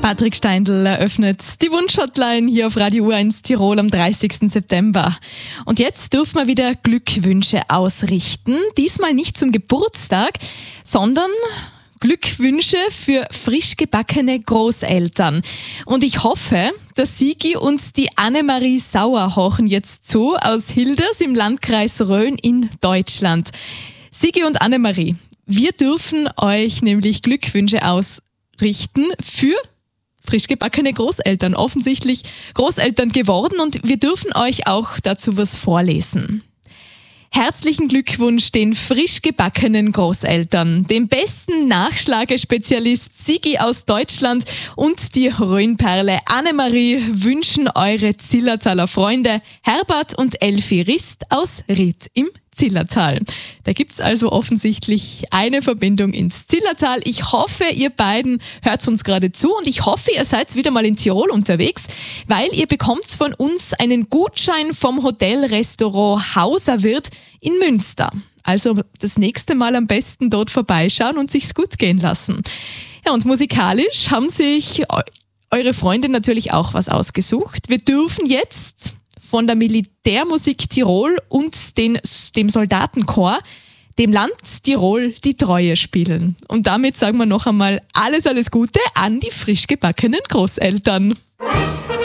Patrick Steindl eröffnet die Wunschhotline hier auf Radio U1 Tirol am 30. September. Und jetzt dürfen wir wieder Glückwünsche ausrichten. Diesmal nicht zum Geburtstag, sondern Glückwünsche für frisch gebackene Großeltern. Und ich hoffe, dass Sigi und die Annemarie Sauer horchen jetzt zu aus Hilders im Landkreis Rhön in Deutschland. Sigi und Annemarie, wir dürfen euch nämlich Glückwünsche ausrichten für frisch gebackene Großeltern, offensichtlich Großeltern geworden, und wir dürfen euch auch dazu was vorlesen. Herzlichen Glückwunsch den frisch gebackenen Großeltern, dem besten Nachschlagespezialist Sigi aus Deutschland und die Rhönperle Annemarie wünschen eure Zillertaler Freunde Herbert und Elfi Rist aus Ried im Zillertal. Da gibt's also offensichtlich eine Verbindung ins Zillertal. Ich hoffe, ihr beiden hört uns gerade zu, und ich hoffe, ihr seid wieder mal in Tirol unterwegs, weil ihr bekommt von uns einen Gutschein vom Hotelrestaurant Hauserwirt in Münster. Also das nächste Mal am besten dort vorbeischauen und sich's gut gehen lassen. Ja, und musikalisch haben sich eure Freunde natürlich auch was ausgesucht. Wir dürfen jetzt von der Militärmusik Tirol und dem Soldatenchor dem Land Tirol die Treue spielen. Und damit sagen wir noch einmal alles Gute an die frisch gebackenen Großeltern.